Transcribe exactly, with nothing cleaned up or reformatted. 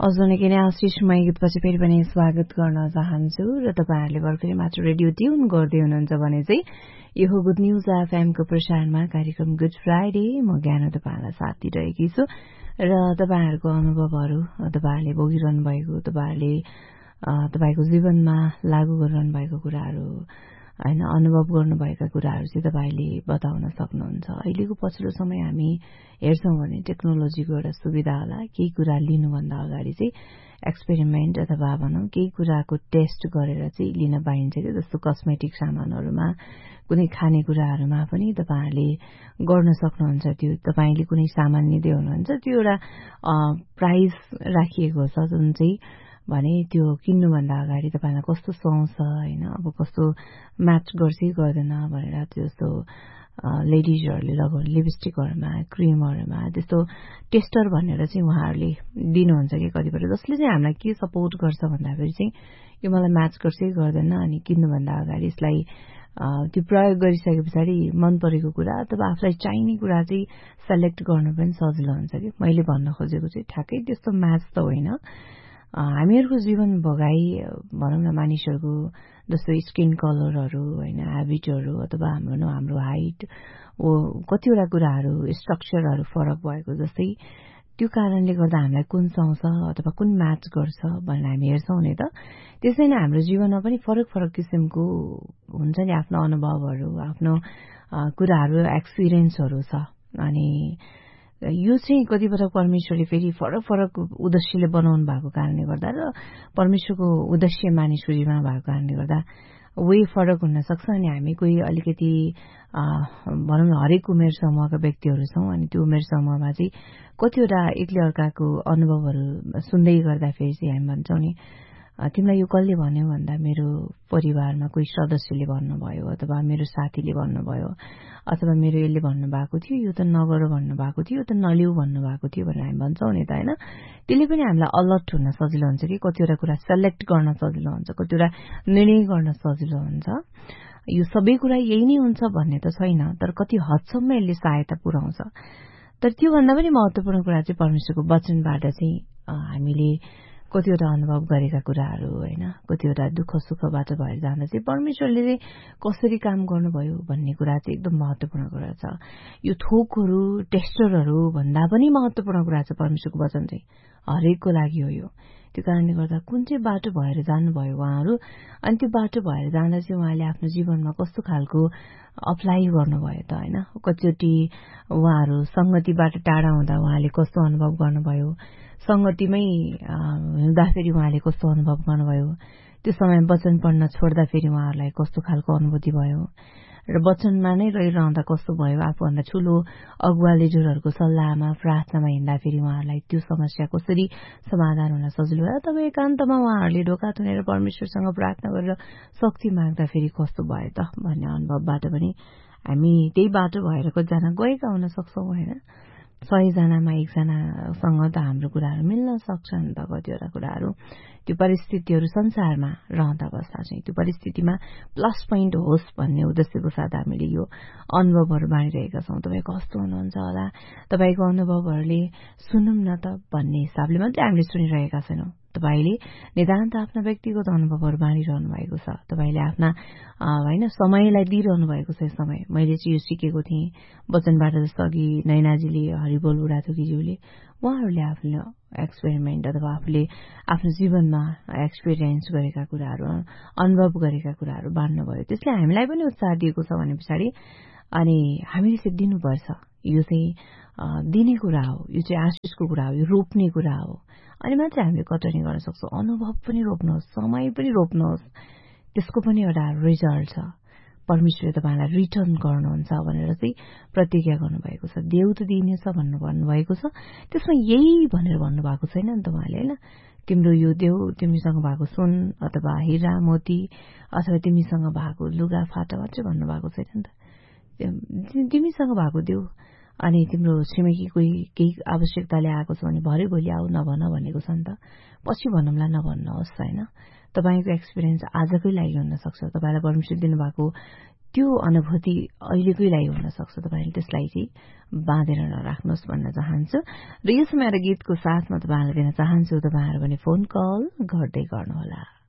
अझै नै आशिषमय गीतपछि फेरि पनि स्वागत गर्न चाहन्छु र तपाईँहरूले भर्खरै मात्र रेडियो ट्युन गर्दै हुनुहुन्छ भने चाहिँ यो हो गुड न्यूज एफएमको प्रसारणमा कार्यक्रम गुड फ्राइडे। म ज्ञान तपाईँहरूलाई साथ दिइरहेकी छु र तपाईँहरूको अनुभवहरू, तपाईँहरूले भोगिरहनु भएको, तपाईँहरूले तपाईँको जीवनमा लागू गरिरहनु भएको कुराहरू होइन, अनुभव गर्नुभएका कुराहरू चाहिँ तपाईँले बताउन सक्नुहुन्छ। अहिलेको पछिल्लो समय हामी हेर्छौँ भने टेक्नोलोजीको एउटा सुविधा होला, केही कुरा लिनुभन्दा अगाडि चाहिँ एक्सपेरिमेन्ट अथवा भनौँ केही कुराको टेस्ट गरेर चाहिँ लिन पाइन्छ कि, जस्तो कस्मेटिक सामानहरूमा, कुनै खानेकुराहरूमा पनि तपाईँहरूले गर्न सक्नुहुन्छ। त्यो तपाईँले कुनै सामान लिँदै हुनुहुन्छ, त्यो एउटा प्राइस राखिएको छ जुन चाहिँ भने त्यो किन्नुभन्दा अगाडि तपाईँलाई कस्तो सुहाउँछ होइन, अब कस्तो म्याच गर्छ गर्दैन भनेर त्यस्तो लेडिजहरूले लगाउने लिपस्टिकहरूमा, क्रिमहरूमा त्यस्तो टेस्टर भनेर चाहिँ उहाँहरूले दिनुहुन्छ कि कतिपल्ट, जसले चाहिँ हामीलाई के सपोर्ट गर्छ भन्दाखेरि चाहिँ यो मलाई म्याच गर्छ गर्दैन, अनि किन्नुभन्दा अगाडि यसलाई त्यो प्रयोग गरिसके पछाडि मन परेको कुरा अथवा आफूलाई चाहिने कुरा चाहिँ सेलेक्ट गर्नु पनि सजिलो हुन्छ कि। मैले भन्न खोजेको चाहिँ ठ्याक्कै त्यस्तो म्याच त होइन। हामीहरूको जीवन भोगाई भनौँ न, मानिसहरूको जस्तो स्किन कलरहरू होइन, ह्याबिटहरू अथवा हाम्रो हाम्रो हाइट ओ कतिवटा कुराहरू स्ट्रक्चरहरू फरक भएको जस्तै, त्यो कारणले गर्दा हामीलाई कुन सुहाउँछ अथवा कुन म्याच गर्छ भनेर हामी हेर्छौँ नि त। त्यसै नै हाम्रो जीवनमा पनि फरक फरक किसिमको हुन्छ नि, आफ्नो अनुभवहरू, आफ्नो कुराहरू, एक्सपिरियन्सहरू छ। अनि यो चाहिँ कतिपल्ट परमेश्वरले फेरि फरक फरक उद्देश्यले बनाउनु भएको कारणले गर्दा र परमेश्वरको उद्देश्य मानिसको जीवनमा भएको कारणले गर्दा वे फरक हुन सक्छ। अनि हामी कोही अलिकति भनौँ न हरेक उमेर समूहका व्यक्तिहरू छौँ, अनि त्यो उमेर समूहमा चाहिँ कतिवटा एकले अर्काको अनुभवहरू सुन्दै गर्दाखेरि चाहिँ हामी भन्छौँ नि, तिमीलाई यो कसले भन्यो भन्दा मेरो परिवारमा कोही सदस्यले भन्नुभयो अथवा मेरो साथीले भन्नुभयो अथवा मेरो यसले भन्नुभएको थियो, यो त नगर भन्नुभएको थियो, यो त नलिउ भन्नुभएको थियो भनेर हामी भन्छौँ नि त होइन। त्यसले पनि हामीलाई अलर्ट हुन सजिलो हुन्छ कि, कतिवटा कुरा सेलेक्ट गर्न सजिलो हुन्छ, कतिवटा निर्णय गर्न सजिलो हुन्छ। यो सबै कुरा यही नै हुन्छ भन्ने त छैन, तर कति हदसम्म यसले सहायता पुर्याउँछ। तर त्योभन्दा पनि महत्त्वपूर्ण कुरा चाहिँ परमेश्वरको वचनबाट चाहिँ हामीले कतिवटा अनुभव गरेका कुराहरू होइन, कतिवटा दुःख सुखबाट भएर जाँदा चाहिँ परमेश्वरले चाहिँ कसरी काम गर्नुभयो भन्ने कुरा चाहिँ एकदम महत्त्वपूर्ण कुरा छ। यो थोकहरू, टेस्टरहरू भन्दा पनि महत्त्वपूर्ण कुरा छ परमेश्वरको वचन चाहिँ, हरेकको लागि हो यो। त्यो कारणले गर्दा कुन चाहिँ बाटो भएर जानुभयो उहाँहरू, अनि त्यो बाटो भएर जाँदा चाहिँ उहाँले आफ्नो जीवनमा कस्तो खालको अप्लाई गर्नुभयो त होइन। कतिचोटि उहाँहरू सङ्गतिबाट टाढा हुँदा उहाँले कस्तो अनुभव गर्नुभयो, सङ्गतिमै हुँदाखेरि उहाँले कस्तो अनुभव गर्नुभयो, त्यो समय वचन पढ्न छोड्दाखेरि उहाँहरूलाई कस्तो खालको अनुभूति भयो, र वचनमा नै रहिरहँदा कस्तो भयो, आफूभन्दा ठुलो अगुवा लिडरहरूको सल्लाहमा प्रार्थनामा हिँड्दाखेरि उहाँहरूलाई त्यो समस्या कसरी समाधान हुन सजिलो भयो, तब एकान्तमा उहाँहरूले ढोका थुनेर परमेश्वरसँग प्रार्थना गरेर शक्ति माग्दाखेरि कस्तो भयो त भन्ने अनुभवबाट पनि हामी त्यही बाटो भएर कतिजना गएका हुन सक्छौँ होइन। सयजनामा एकजनासँग त हाम्रो कुराहरू मिल्न सक्छ नि त, कतिवटा कुराहरू त्यो परिस्थितिहरू संसारमा रहँदा बस्दा चाहिँ त्यो परिस्थितिमा प्लस पोइन्ट होस् भन्ने उद्देश्यको साथ हामीले यो अनुभवहरू बाँडिरहेका छौँ। तपाईँ कस्तो हुनुहुन्छ होला, तपाईँको अनुभवहरूले सुनौँ न त भन्ने हिसाबले मात्रै हामीले सुनिरहेका छैनौँ। तपाईँले नितान्त आफ्ना व्यक्तिगत अनुभवहरू बाँडिरहनु भएको छ, तपाईँले आफ्ना होइन समयलाई दिइरहनु भएको छ। समय मैले चाहिँ यो सिकेको थिएँ वचनबाट, जस्तो अघि नैनाजीले, हरिबोल बुढाथोकीज्यूले, उहाँहरूले आफ्नो एक्सपेरिमेन्ट अथवा आफूले आफ्नो जीवनमा एक्सपिरियन्स गरेका कुराहरू, अनुभव गरेका कुराहरू बाँड्नुभयो। त्यसले हामीलाई पनि उत्साह दिएको छ भने पछाडि अनि हामीले चाहिँ दिनुपर्छ। यो चाहिँ दिने कुरा हो, यो चाहिँ आशिषको कुरा हो, यो रोप्ने कुरा हो। अनि मात्रै हामीले कटनी गर्न सक्छौँ। अनुभव पनि रोप्नुहोस्, समय पनि रोप्नुहोस्, त्यसको पनि एउटा रिजल्ट छ। परमेश्वरले तपाईँलाई रिटर्न गर्नुहुन्छ भनेर चाहिँ प्रतिज्ञा गर्नुभएको छ। देउ त दिनेछ भन्नु भन्नुभएको छ, त्यसमा यही भनेर भन्नुभएको छैन नि त उहाँले होइन। तिम्रो यो देउ, तिमीसँग भएको सुन अथवा हिरा मोती अथवा तिमीसँग भएको लुगा फाटा मात्रै भन्नुभएको छैन नि त। तिमीसँग भएको देउ, अनि तिम्रो छिमेकी कोही केही आवश्यकताले आएको छ भने भरे भोलि आऊ नभन भनेको छ नि त। पछि भनौँला नभन्नुहोस् होइन। तपाईँको एक्सपिरियन्स आजकै लागि हुन सक्छ, तपाईँलाई परमेश्वर दिनुभएको त्यो अनुभूति अहिलेकै लागि हुन सक्छ। तपाईँले त्यसलाई चाहिँ बाँधेर नराख्नुहोस् भन्न चाहन्छु र यो समय र गीतको साथमा तपाईँहरूलाई दिन चाहन्छु। तपाईँहरू पनि फोन कल गर्दै गर्नुहोला।